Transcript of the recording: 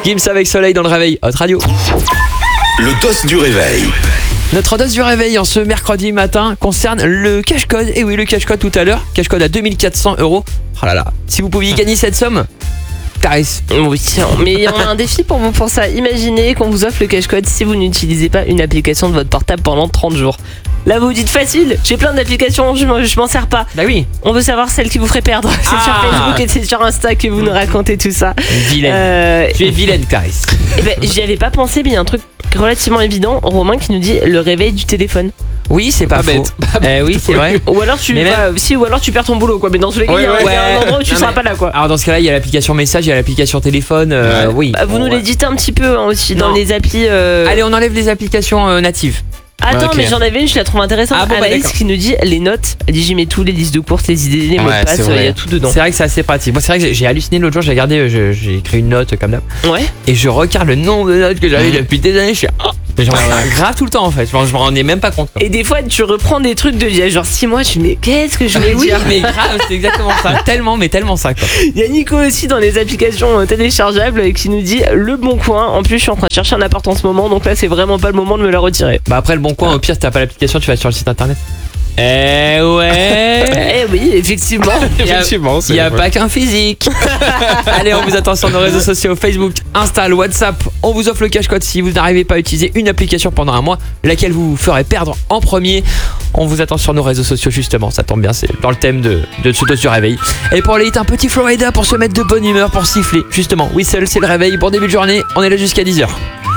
Gims avec Soleil dans le réveil, Hot Radio. Le dos du réveil. Notre dose du réveil en ce mercredi matin concerne le cash-code. Et oui, le cash-code tout à l'heure, cash-code à 2400 €. Oh là là, si vous pouviez gagner cette somme, Clarisse. Oui, mais on a un défi pour vous pour ça. Imaginez qu'on vous offre le cash-code si vous n'utilisez pas une application de votre portable pendant 30 jours. Là, vous vous dites facile, j'ai plein d'applications, je m'en sers pas. Bah oui. On veut savoir celle qui vous ferait perdre. C'est sur Facebook et c'est sur Insta que vous nous racontez tout ça. Vilaine. Tu es vilaine, Clarisse. Eh ben, j'y avais pas pensé, mais il y a un truc relativement évident. Romain qui nous dit le réveil du téléphone. Oui, c'est pas faux. bête. Oui, c'est vrai. Ou alors tu Mais ou alors tu perds ton boulot quoi. Mais dans tous les cas, il y a un endroit où tu seras pas là quoi. Alors dans ce cas-là, il y a l'application message, il y a l'application téléphone. Oui. Bah, vous nous l'éditez un petit peu aussi dans Non. les applis. Allez, on enlève les applications natives. Attends, ok. mais j'en avais une, je la trouve intéressante. Ah bon, bah, Anaïs d'accord. qui nous dit les notes. Elle dit j'y mets tout, les listes de courses, les idées, les mots Ouais, de passe, c'est il vrai. y a tout dedans. C'est vrai que c'est assez pratique. Moi, c'est vrai que j'ai halluciné l'autre jour. J'ai regardé, j'ai écrit une note comme d'hab. Ouais. Et je regarde le nombre de notes que j'avais depuis des années. Je suis mais j'en ai grave tout le temps en fait. Je m'en rendais même pas compte. Quoi. Et des fois, tu reprends des trucs de il y a genre 6 mois, tu me dis mais qu'est-ce que je vais Oui, dire. mais grave, c'est exactement ça. Mais tellement ça quoi. Il y a Nico aussi dans les applications téléchargeables qui nous dit le bon coin. En plus, je suis en train de chercher un appart en ce moment, donc là, c'est vraiment pas le moment de me la retirer. Bah après le bon coin, au pire, si t'as pas l'application, tu vas sur le site internet. Ouais. Eh oui, effectivement. Effectivement, c'est Il n'y a vrai. pas qu'un physique. Allez, on vous attend sur nos réseaux sociaux Facebook, Insta, WhatsApp. On vous offre le cash-code si vous n'arrivez pas à utiliser une application pendant un mois, laquelle vous ferez perdre en premier. On vous attend sur nos réseaux sociaux justement, ça tombe bien, c'est dans le thème de ce dos du réveil. Et pour les hits, un petit Florida pour se mettre de bonne humeur, pour siffler. Justement, Whistle, c'est le réveil. Bon début de journée, on est là jusqu'à 10h.